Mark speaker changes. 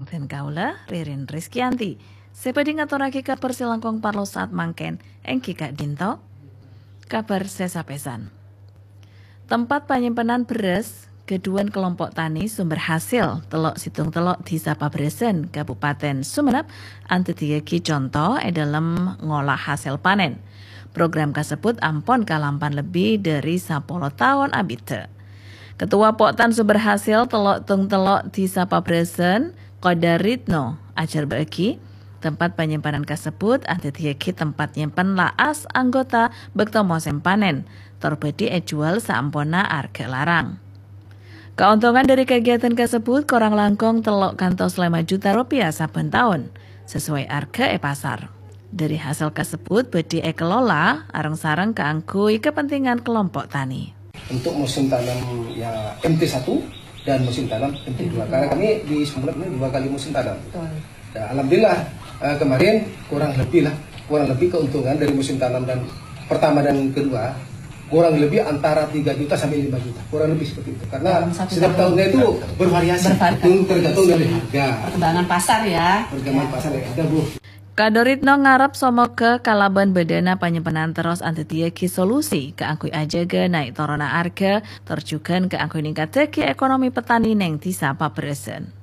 Speaker 1: wonten kaula Ririn Rizkyanti. Sepedi ngaturake kabar silangkung parlo saat mangken engki Kak Dinto. Kabar sesapesan. Tempat penyimpanan beras keduan kelompok tani sumber hasil telok situng telok di Sapabresen Kabupaten Sumenep antediaki contoh dalam ngolah hasil panen. Program kasebut ampon kalampan lebih dari 10 tahun abite. Ketua Poktan Sumber Hasil Telok Tung Telok di Sapabresen Kodaritno ajar bagi tempat penyimpanan kasebut antediaki tempat nyimpen laas anggota bektomo sempanen torbedi jual saampona arga larang. Keuntungan dari kegiatan tersebut korang langkong telok kantos 5 juta rupiah saben tahun sesuai harga pasar. Dari hasil tersebut bedi kelola areng-sareng keangkui kepentingan kelompok tani.
Speaker 2: Untuk musim tanam ya MT1 dan musim tanam MT2 karena kami di Sumenep ini 2 kali musim tanam. Ya, alhamdulillah kemarin kurang lebih keuntungan dari musim tanam dan pertama dan kedua kurang lebih antara 3 juta sampai 5 juta kurang lebih seperti itu karena setiap tahunnya itu bervariasi tergantung dari harga
Speaker 3: perkembangan pasar ya.
Speaker 2: Perkembangan pasar yang ada Bu.
Speaker 1: Kadoritno ngarep somoke kalaban bedana penyimpanan terus antediaki solusi keangkui ajaga naik torona harga terjugan keangkui ningkatake ekonomi petani neng di Sapabresen.